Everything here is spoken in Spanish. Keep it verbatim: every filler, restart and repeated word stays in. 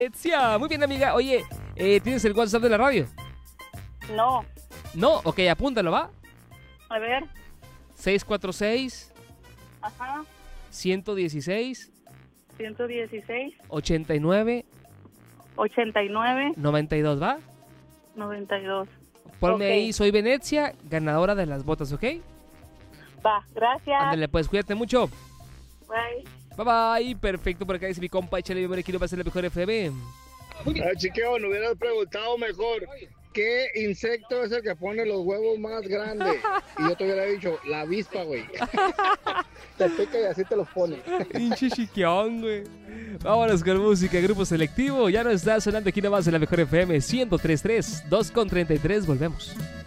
Venecia. Muy bien, amiga. Oye, eh, ¿tienes el WhatsApp de la radio? No. No, ok, apúntalo, ¿va? A ver. seis cuatro seis, Ajá. uno uno seis, ciento dieciséis, ochenta y nueve, ochenta y nueve, noventa y dos, ¿va? noventa y dos. Ponme Ok. ahí, soy Venecia, ganadora de las botas, ¿ok? Va, gracias. Ándale, pues, cuídate mucho. Bye. Bye bye, perfecto, por acá dice mi compa, échale mi quiero pasar la mejor F M. Ah, chiqueo, no hubieras preguntado mejor. ¿Qué insecto es el que pone los huevos más grandes? Y yo te hubiera dicho, la avispa, güey. Te pica y así te los pone. Pinche chiquión, güey. Vámonos con música, grupo selectivo. Ya no está sonando aquí nada más en la mejor F M ciento tres punto tres, dos con treinta y tres, volvemos.